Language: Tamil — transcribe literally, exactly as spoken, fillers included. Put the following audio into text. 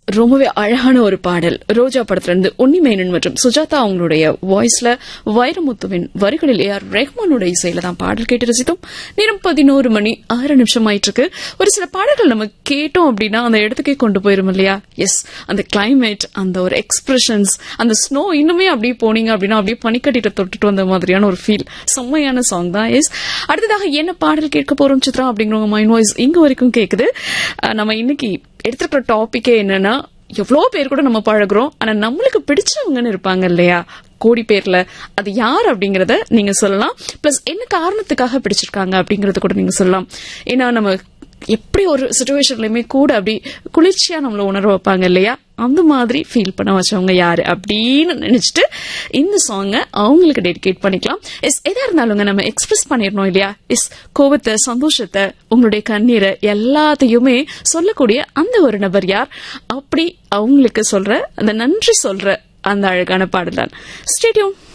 ரொம்பவே அழகான ஒரு பாடல். ரோஜா படத்துல இருந்து உன்னிமேனன் மற்றும் சுஜாதா அவங்களுடைய வாய்ஸ்ல வைரமுத்துவின் வரிகளில் ஏ ஆர் ரஹ்மானோட இசையில தான் பாடல் கேட்டு ரசித்தோம். நேரம் பதினோரு மணி ஆறு நிமிஷம் ஆயிட்டு இருக்கு. ஒரு சில பாடல்கள் நம்ம கேட்டோம் அப்படின்னா அந்த இடத்துக்கே கொண்டு போயிரும் இல்லையா? எஸ், அந்த கிளைமேட், அந்த ஒரு எக்ஸ்பிரஷன்ஸ், அந்த ஸ்னோ இன்னுமே அப்படியே போனீங்க அப்படின்னா அப்படியே பனிக்கட்டிட்டு தொட்டுட்டு வந்த மாதிரியான ஒரு ஃபீல். செம்மையான சாங் தான். எஸ், அடுத்ததாக என்ன பாடல் கேட்க போறோம் சித்ரா அப்படிங்கிற மைண்ட் வாய்ஸ் இங்க வரைக்கும் கேக்குது. நம்ம இன்னைக்கு எடுத்துக்கிற டாபிக்கே என்னன்னா, எவ்வளவு பேர் கூட நம்ம பழகுறோம், ஆனா நம்மளுக்கு பிடிச்சவங்கன்னு இருப்பாங்க இல்லையா, கோடி பேர்ல. அது யார் அப்படிங்கறத நீங்க சொல்லலாம். பிளஸ் என்ன காரணத்துக்காக பிடிச்சிருக்காங்க அப்படிங்கறத கூட நீங்க சொல்லலாம். ஏன்னா நம்ம எப்படி ஒரு சிச்சுவேஷன்லயுமே கூட அப்படி குளிர்ச்சியா நம்மள உணர வைப்பாங்க இல்லையா, அந்த மாதிரி ஃபீல் பண்ண வச்சவங்க யாரு அப்படின்னு நினைச்சிட்டு இந்த சாங்கை அவங்களுக்கு டெடிகேட் பண்ணிக்கலாம். எஸ், எதா இருந்தாலும் நம்ம எக்ஸ்பிரஸ் பண்ணிடணும் இல்லையா? எஸ், கோபத்தை, சந்தோஷத்தை, உங்களுடைய கண்ணீரை எல்லாத்தையுமே சொல்லக்கூடிய அந்த ஒரு நபர் யார், அப்படி அவங்களுக்கு சொல்ற அந்த நன்றி சொல்ற அந்த அழகான பாடல் தான். Stay tune.